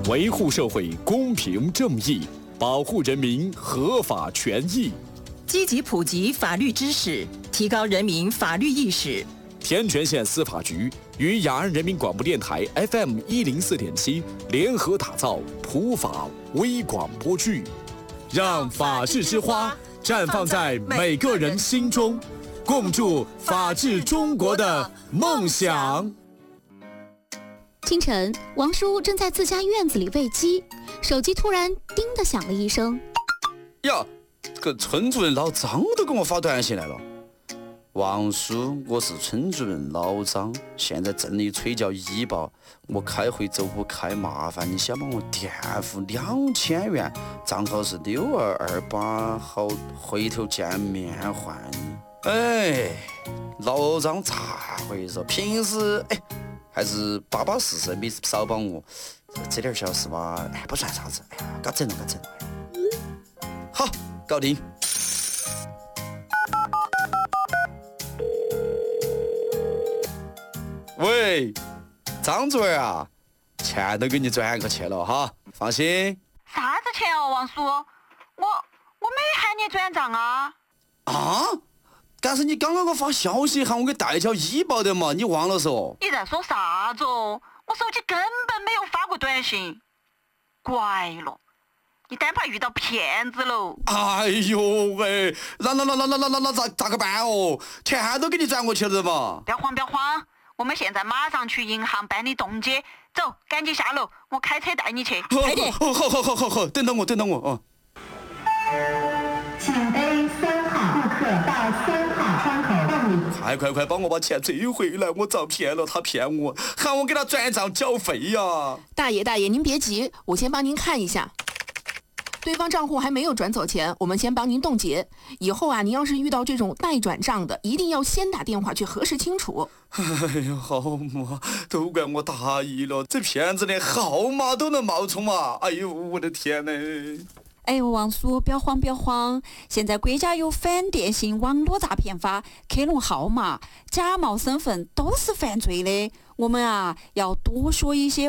维护社会公平正义，保护人民合法权益， 积极普及法律知识，提高人民法律意识。 天全县司法局与雅安人民广播电台 FM104.7联合打造普法微广播剧，让法治之花绽放在每个人心中，共筑法治中国的梦想。 清晨，王叔正在自家院子里喂鸡，手机突然叮的响了一声。 呀，这个村主任老张都给我发短信来了。王叔，我是村主任老张，现在镇里催叫医保，我开会走不开，麻烦你先帮我垫付2000元，账号是6228，好回头见面还你。哎，老张咋回事？平时还是巴巴适适，没少帮我，这点小事嘛，不算啥子。哎呀，搞整了。好，搞定。喂，张主任啊，钱都给你转过去了哈，放心。 啥子钱哦，王叔？我没喊你转账啊。 啊？但是你刚刚给我发消息喊我给代缴医保的嘛，你忘了嗦？ 你在说啥子哦？我手机根本没有发过短信。怪了，你单怕遇到骗子喽。 哎呦喂，那咋个办哦？钱都给你转过去了嘛。 不要慌，我们现在马上去银行办理冻结。走，赶紧下楼，我开车带你去。 快点。 好，等等我啊。 请 A3号顾客到3号窗口办理。 快帮我把钱追回来！我遭骗了，他骗我，喊我给他转账缴费呀。 大爷，您别急，我先帮您看一下。对方账户还没有转走钱，我们先帮您冻结。以后啊，您要是遇到这种待转账的，一定要先打电话去核实清楚。 哎呀，好嘛，都怪我大意了，这骗子连号码都能冒充嘛！哎呦，我的天哪！ 哎呦，王叔，不要慌，现在国家有反电信网络诈骗法，克隆号码、假冒身份都是犯罪的。我们啊，要多说一些